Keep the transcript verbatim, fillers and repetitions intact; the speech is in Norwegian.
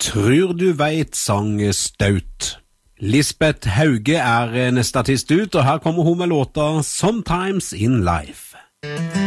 Tror du vet sang staut. Lisbeth Hauge er neste artist ut, og her kommer hun med låta Sometimes in Life.